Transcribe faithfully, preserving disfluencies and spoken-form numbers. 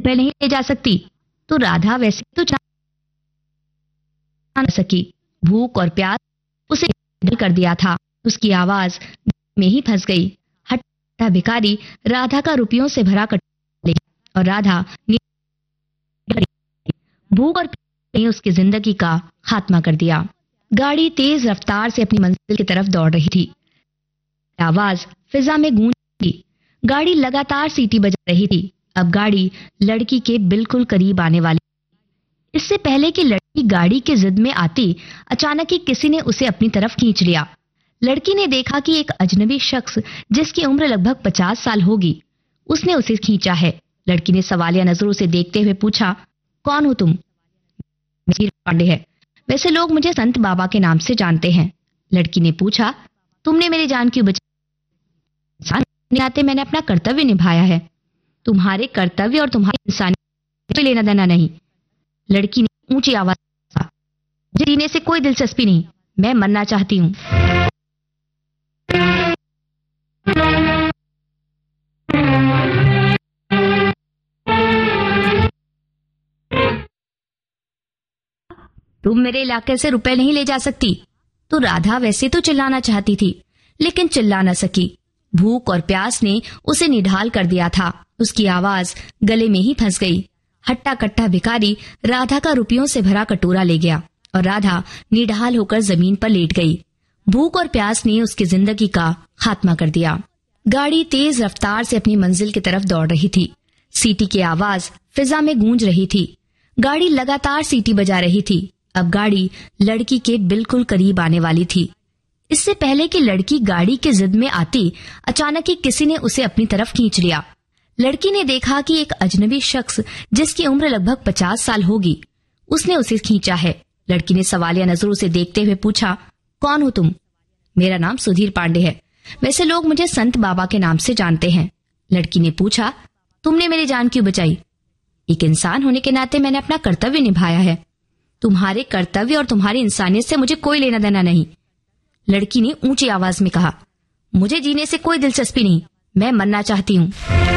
रुपए नहीं ले जा सकती, तो राधा वैसे तो जा न सकी। भूख और प्यास उसे ढल कर दिया था। उसकी आवाज में ही फंस गई। हट्टा भिखारी राधा का रुपयों से भरा कटोरा ले गया और राधा भूख और प्यास ने उसकी जिंदगी का खात्मा कर दिया। गाड़ी तेज रफ्तार से अपनी मंजिल की तरफ दौड़ रही थी। आवाज फिजा में गूंज रही। गाड़ी लगातार सीटी बजा रही थी। अब गाड़ी लड़की के बिल्कुल करीब आने वाली। इससे पहले कि लड़की गाड़ी के जिद में आती, अचानक ही किसी ने उसे अपनी तरफ खींच लिया। लड़की ने देखा कि एक अजनबी शख्स जिसकी उम्र लगभग पचास साल होगी, उसने उसे खींचा है। लड़की ने सवालिया नजरों से देखते हुए पूछा, कौन हो तुम? सुधीर पांडे है। वैसे लोग मुझे संत बाबा के नाम से जानते हैं। लड़की ने पूछा, तुमने मेरी जान क्यों बचाई? इंसान होने के नाते मैंने अपना कर्तव्य निभाया है। तुम्हारे कर्तव्य और तुम्हारी इंसानियत लेना देना नहीं। लड़की ने ऊंची आवाज में कहा, मुझे जीने से कोई दिलचस्पी नहीं, मैं मरना चाहती हूँ। तुम मेरे इलाके से रुपए नहीं ले जा सकती। तो राधा वैसे तो चिल्लाना चाहती थी, लेकिन चिल्ला न सकी। भूख और प्यास ने उसे निढाल कर दिया था। उसकी आवाज गले में ही फंस गई। हट्टा कट्टा भिखारी राधा का रुपयों से भरा कटोरा ले गया और राधा निढाल होकर जमीन पर लेट गई। भूख और प्यास ने उसकी जिंदगी का खात्मा कर दिया। गाड़ी तेज रफ्तार से अपनी मंजिल की तरफ दौड़ रही थी। सीटी की आवाज फिजा में गूंज रही थी। गाड़ी लगातार सीटी बजा रही थी। अब गाड़ी लड़की के बिल्कुल करीब आने वाली थी। इससे पहले कि लड़की गाड़ी के जिद में आती, अचानक ही किसी ने उसे अपनी तरफ खींच लिया। लड़की ने देखा कि एक अजनबी शख्स जिसकी उम्र लगभग पचास साल होगी, उसने उसे खींचा है। लड़की ने सवालिया नजरों से देखते हुए पूछा, कौन हो तुम? मेरा नाम सुधीर पांडे है। वैसे लोग मुझे संत बाबा के नाम से जानते हैं। लड़की ने पूछा, तुमने मेरी जान क्यों बचाई? एक इंसान होने के नाते मैंने अपना कर्तव्य निभाया है। तुम्हारे कर्तव्य और तुम्हारी इंसानियत से मुझे कोई लेना देना नहीं। लड़की ने ऊंची आवाज में कहा, मुझे जीने से कोई दिलचस्पी नहीं, मैं मरना चाहती हूँ।